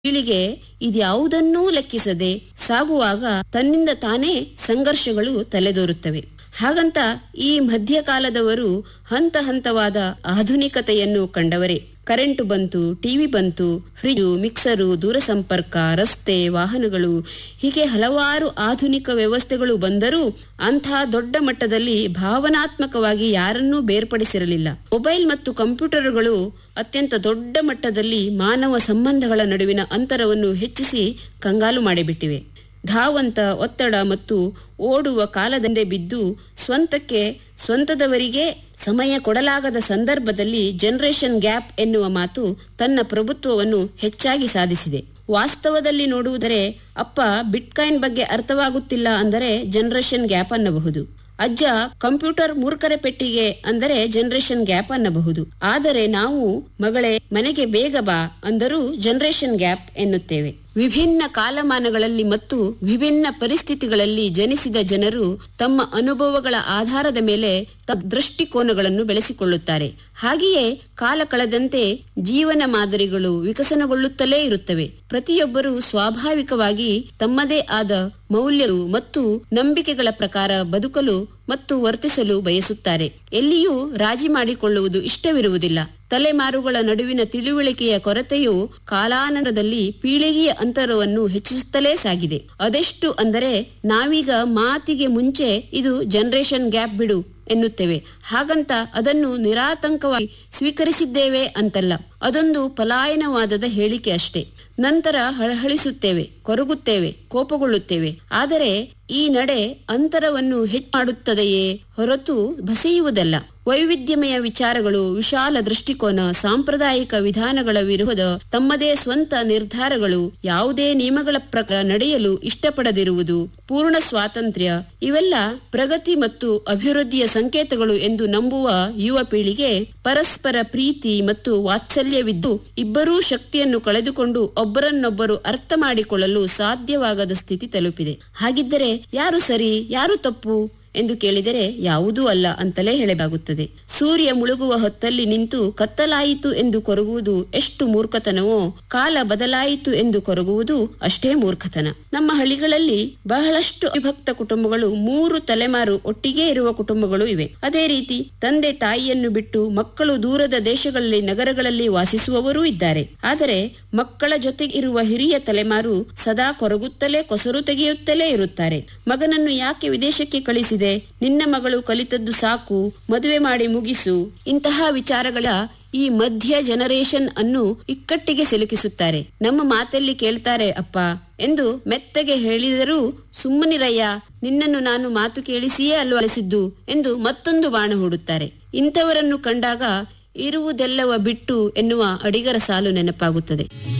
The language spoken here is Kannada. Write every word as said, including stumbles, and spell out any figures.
ಪೀಳಿಗೆ ಇದ್ಯಾವುದನ್ನೂ ಲೆಕ್ಕಿಸದೆ ಸಾಗುವಾಗ ತನ್ನಿಂದ ತಾನೇ ಸಂಘರ್ಷಗಳು ತಲೆದೋರುತ್ತವೆ. ಹಾಗಂತ ಈ ಮಧ್ಯಕಾಲದವರು ಹಂತ ಹಂತವಾದ ಆಧುನಿಕತೆಯನ್ನು ಕಂಡವರೇ. ಕರೆಂಟು ಬಂತು, ಟಿವಿ ಬಂತು, ಫ್ರಿಜು, ಮಿಕ್ಸರು, ದೂರಸಂಪರ್ಕ, ರಸ್ತೆ, ವಾಹನಗಳು, ಹೀಗೆ ಹಲವಾರು ಆಧುನಿಕ ವ್ಯವಸ್ಥೆಗಳು ಬಂದರೂ ಅಂಥ ದೊಡ್ಡ ಮಟ್ಟದಲ್ಲಿ ಭಾವನಾತ್ಮಕವಾಗಿ ಯಾರನ್ನೂ ಬೇರ್ಪಡಿಸಿರಲಿಲ್ಲ. ಮೊಬೈಲ್ ಮತ್ತು ಕಂಪ್ಯೂಟರ್ಗಳು ಅತ್ಯಂತ ದೊಡ್ಡ ಮಟ್ಟದಲ್ಲಿ ಮಾನವ ಸಂಬಂಧಗಳ ನಡುವಿನ ಅಂತರವನ್ನು ಹೆಚ್ಚಿಸಿ ಕಂಗಾಲು ಮಾಡಿಬಿಟ್ಟಿವೆ. ಧಾವಂತ, ಒತ್ತಡ ಮತ್ತು ಓಡುವ ಕಾಲದಂಡೆ ಬಿದ್ದು ಸ್ವಂತಕ್ಕೆ ಸ್ವಂತದವರಿಗೆ ಸಮಯ ಕೊಡಲಾಗದ ಸಂದರ್ಭದಲ್ಲಿ ಜನರೇಷನ್ ಗ್ಯಾಪ್ ಎನ್ನುವ ಮಾತು ತನ್ನ ಪ್ರಭುತ್ವವನ್ನು ಹೆಚ್ಚಾಗಿ ಸಾಧಿಸಿದೆ. ವಾಸ್ತವದಲ್ಲಿ ನೋಡುವುದರೆ ಅಪ್ಪ ಬಿಟ್ಕಾಯಿನ್ ಬಗ್ಗೆ ಅರ್ಥವಾಗುತ್ತಿಲ್ಲ ಅಂದರೆ ಜನರೇಷನ್ ಗ್ಯಾಪ್ ಅನ್ನಬಹುದು. ಅಜ್ಜ ಕಂಪ್ಯೂಟರ್ ಮೂರ್ಖರ ಪೆಟ್ಟಿಗೆ ಅಂದರೆ ಜನರೇಷನ್ ಗ್ಯಾಪ್ ಅನ್ನಬಹುದು. ಆದರೆ ನಾವು ಮಗಳೇ ಮನೆಗೆ ಬೇಗ ಬಾ ಅಂದರೂ ಜನರೇಷನ್ ಗ್ಯಾಪ್ ಎನ್ನುತ್ತೇವೆ. ವಿಭಿನ್ನ ಕಾಲಮಾನಗಳಲ್ಲಿ ಮತ್ತು ವಿಭಿನ್ನ ಪರಿಸ್ಥಿತಿಗಳಲ್ಲಿ ಜನಿಸಿದ ಜನರು ತಮ್ಮ ಅನುಭವಗಳ ಆಧಾರದ ಮೇಲೆ ತಮ್ಮ ದೃಷ್ಟಿಕೋನಗಳನ್ನು ಬೆಳೆಸಿಕೊಳ್ಳುತ್ತಾರೆ. ಹಾಗೆಯೇ ಕಾಲ ಕಳೆದಂತೆ ಜೀವನ ಮಾದರಿಗಳು ವಿಕಸನಗೊಳ್ಳುತ್ತಲೇ ಇರುತ್ತವೆ. ಪ್ರತಿಯೊಬ್ಬರು ಸ್ವಾಭಾವಿಕವಾಗಿ ತಮ್ಮದೇ ಆದ ಮೌಲ್ಯಗಳು ಮತ್ತು ನಂಬಿಕೆಗಳ ಪ್ರಕಾರ ಬದುಕಲು ಮತ್ತು ವರ್ತಿಸಲು ಬಯಸುತ್ತಾರೆ. ಎಲ್ಲಿಯೂ ರಾಜಿ ಮಾಡಿಕೊಳ್ಳುವುದು ಇಷ್ಟವಿರುವುದಿಲ್ಲ. ತಲೆಮಾರುಗಳ ನಡುವಿನ ತಿಳುವಳಿಕೆಯ ಕೊರತೆಯು ಕಾಲಾನಂತರದಲ್ಲಿ ಪೀಳಿಗೆಯ ಅಂತರವನ್ನು ಹೆಚ್ಚಿಸುತ್ತಲೇ ಸಾಗಿದೆ. ಅದೆಷ್ಟು ಅಂದರೆ ನಾವೀಗ ಮಾತಿಗೆ ಮುಂಚೆ ಇದು ಜನರೇಷನ್ ಗ್ಯಾಪ್ ಬಿಡು ಎನ್ನುತ್ತೇವೆ. ಹಾಗಂತ ಅದನ್ನು ನಿರಾತಂಕವಾಗಿ ಸ್ವೀಕರಿಸಿದ್ದೇವೆ ಅಂತಲ್ಲ. ಅದೊಂದು ಪಲಾಯನವಾದದ ಹೇಳಿಕೆ ಅಷ್ಟೇ. ನಂತರ ಹಳಹಳಿಸುತ್ತೇವೆ, ಕೊರಗುತ್ತೇವೆ, ಕೋಪಗೊಳ್ಳುತ್ತೇವೆ. ಆದರೆ ಈ ನಡೆ ಅಂತರವನ್ನು ಹೆಚ್ಚು ಮಾಡುತ್ತದೆಯೇ ಹೊರತು ಬಸೆಯುವುದಲ್ಲ. ವೈವಿಧ್ಯಮಯ ವಿಚಾರಗಳು, ವಿಶಾಲ ದೃಷ್ಟಿಕೋನ, ಸಾಂಪ್ರದಾಯಿಕ ವಿಧಾನಗಳ ವಿರೋಧ, ತಮ್ಮದೇ ಸ್ವಂತ ನಿರ್ಧಾರಗಳು, ಯಾವುದೇ ನಿಯಮಗಳ ಪ್ರಕಾರ ನಡೆಯಲು ಇಷ್ಟಪಡದಿರುವುದು, ಪೂರ್ಣ ಸ್ವಾತಂತ್ರ್ಯ ಇವೆಲ್ಲ ಪ್ರಗತಿ ಮತ್ತು ಅಭಿವೃದ್ಧಿಯ ಸಂಕೇತಗಳು ಎಂದು ನಂಬುವ ಯುವ ಪೀಳಿಗೆ ಪರಸ್ಪರ ಪ್ರೀತಿ ಮತ್ತು ವಾತ್ಸಲ್ಯವಿದ್ದು ಇಬ್ಬರೂ ಶಕ್ತಿಯನ್ನು ಕಳೆದುಕೊಂಡು ಒಬ್ಬರನ್ನೊಬ್ಬರು ಅರ್ಥ ಮಾಡಿಕೊಳ್ಳಲು ಸಾಧ್ಯವಾಗದ ಸ್ಥಿತಿ ತಲುಪಿದೆ. ಹಾಗಿದ್ದರೆ ಯಾರು ಸರಿ ಯಾರು ತಪ್ಪು ಎಂದು ಕೇಳಿದರೆ ಯಾವುದೂ ಅಲ್ಲ ಅಂತಲೇ ಹೇಳಲಾಗುತ್ತದೆ. ಸೂರ್ಯ ಮುಳುಗುವ ಹೊತ್ತಲ್ಲಿ ನಿಂತು ಕತ್ತಲಾಯಿತು ಎಂದು ಕೊರಗುವುದು ಎಷ್ಟು ಮೂರ್ಖತನವೋ, ಕಾಲ ಬದಲಾಯಿತು ಎಂದು ಕೊರಗುವುದು ಅಷ್ಟೇ ಮೂರ್ಖತನ. ನಮ್ಮ ಹಳ್ಳಿಗಳಲ್ಲಿ ಬಹಳಷ್ಟು ಅವಿಭಕ್ತ ಕುಟುಂಬಗಳು, ಮೂರು ತಲೆಮಾರು ಒಟ್ಟಿಗೆ ಇರುವ ಕುಟುಂಬಗಳು ಇವೆ. ಅದೇ ರೀತಿ ತಂದೆ ತಾಯಿಯನ್ನು ಬಿಟ್ಟು ಮಕ್ಕಳು ದೂರದ ದೇಶಗಳಲ್ಲಿ ನಗರಗಳಲ್ಲಿ ವಾಸಿಸುವವರೂ ಇದ್ದಾರೆ. ಆದರೆ ಮಕ್ಕಳ ಜೊತೆಗೆ ಇರುವ ಹಿರಿಯ ತಲೆಮಾರು ಸದಾ ಕೊರಗುತ್ತಲೇ ಕೊಸರು ತೆಗೆಯುತ್ತಲೇ ಇರುತ್ತಾರೆ. ಮಗನನ್ನು ಯಾಕೆ ವಿದೇಶಕ್ಕೆ ಕಳಿಸಿದೆ, ನಿನ್ನ ಮಗಳು ಕಲಿತದ್ದು ಸಾಕು, ಮದುವೆ ಮಾಡಿ ಮುಗಿಸು, ಇಂತಹ ವಿಚಾರಗಳ ಈ ಮಧ್ಯ ಜನರೇಷನ್ ಅನ್ನು ಇಕ್ಕಟ್ಟಿಗೆ ಸಿಲುಕಿಸುತ್ತಾರೆ. ನಮ್ಮ ಮಾತಲ್ಲಿ ಕೇಳ್ತಾರೆ ಅಪ್ಪ ಎಂದು ಮೆತ್ತಗೆ ಹೇಳಿದರೂ ಸುಮ್ಮನಿರಯ್ಯ, ನಿನ್ನನ್ನು ನಾನು ಮಾತು ಕೇಳಿಸಿಯೇ ಅಲ್ವಲಿಸಿದ್ದು ಎಂದು ಮತ್ತೊಂದು ಬಾಣ ಹೂಡುತ್ತಾರೆ. ಇಂಥವರನ್ನು ಕಂಡಾಗ ಇರುವುದೆಲ್ಲವ ಬಿಟ್ಟು ಎನ್ನುವ ಅಡಿಗರ ಸಾಲು ನೆನಪಾಗುತ್ತದೆ.